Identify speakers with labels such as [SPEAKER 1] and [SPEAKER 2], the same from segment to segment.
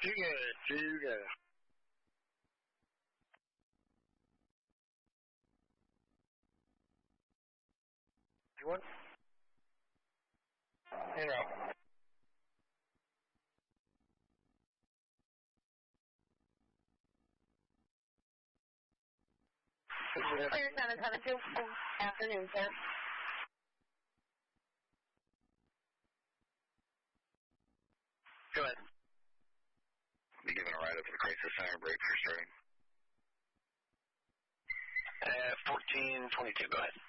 [SPEAKER 1] Too good, too good. You want? You know.
[SPEAKER 2] Clear 772. Afternoon, sir.
[SPEAKER 1] Go ahead.
[SPEAKER 3] Be given a ride up to the crisis center, break for starting.
[SPEAKER 1] 1422, go ahead.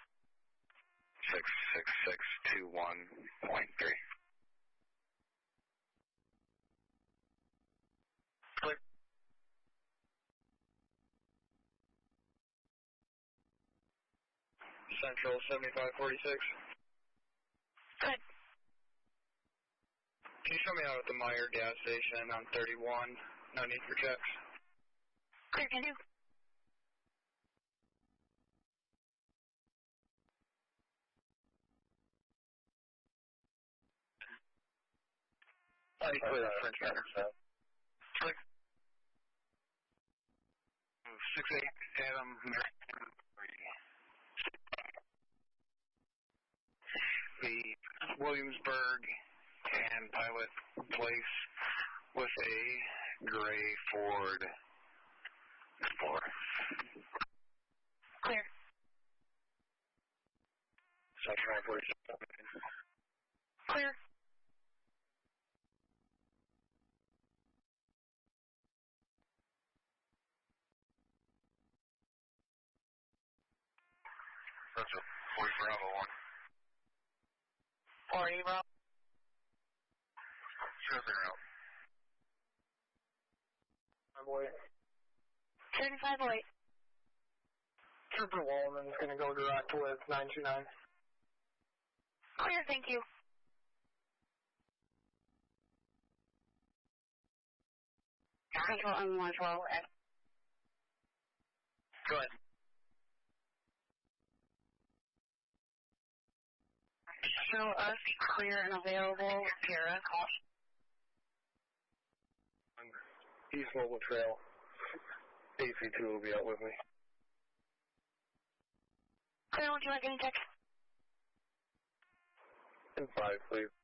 [SPEAKER 3] 66621.3.
[SPEAKER 1] Clear. Central 7546.
[SPEAKER 2] Good.
[SPEAKER 1] Can you show me out at the Meyer gas station on 31? No need for checks.
[SPEAKER 2] Clear, can do.
[SPEAKER 1] Clear that French matter. Click. 68 Adam American 3. The Williamsburg and Pilot Place with a gray Ford Explorer.
[SPEAKER 2] Clear.
[SPEAKER 1] Central 947.
[SPEAKER 2] Clear.
[SPEAKER 3] Central 40 Bravo 1.
[SPEAKER 2] 40, bro.
[SPEAKER 3] Shows her out.
[SPEAKER 1] My boy.
[SPEAKER 2] 3508.
[SPEAKER 1] Trooper Wallman's going to go direct with 929.
[SPEAKER 2] Clear, thank you. Central M112.
[SPEAKER 1] Go ahead.
[SPEAKER 2] Show us clear and available. Para.
[SPEAKER 1] East Mobile Trail. AC2 will be out with me.
[SPEAKER 2] Clear, would you like any text?
[SPEAKER 1] And 5, please.